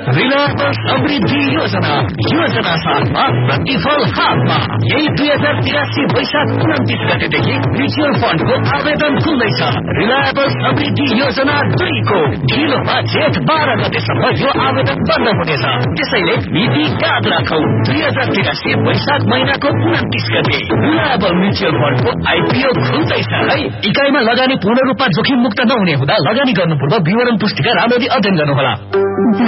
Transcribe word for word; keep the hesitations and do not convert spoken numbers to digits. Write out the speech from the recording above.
Reliable समृद्धि योजना योजना साथमा प्रतिफल हातमा। यही दुई हजार तिरासी वैशाख उन्तिस गतेदेखि म्युचुअल फन्डको आवेदन खुल्दैछ। रिलायबल समृद्धि योजना दुईको ढिलोमा जेठ बाह्र गतेसम्म यो आवेदन बन्द हुनेछ। त्यसैले मिति याद राखौ, दुई हजार तिरासी वैशाख महिनाको उन्तिस गते रिलायबल म्युचुअल फन्डको आइपीओ खुल्दैछ है। इकाइमा लगानी पूर्ण रूपमा जोखिम मुक्त नहुने हुँदा लगानी गर्नु पूर्व विवरण पुस्तिका राम्ररी अध्ययन गर्नुहोला।